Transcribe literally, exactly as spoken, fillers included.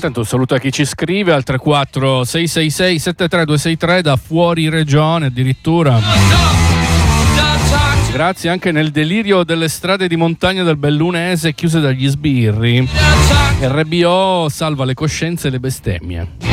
Intanto un saluto a chi ci scrive al tre quattro sei sei sei sette tre due sei tre da fuori regione addirittura. Grazie anche nel delirio delle strade di montagna del Bellunese chiuse dagli sbirri. R B O salva le coscienze e le bestemmie.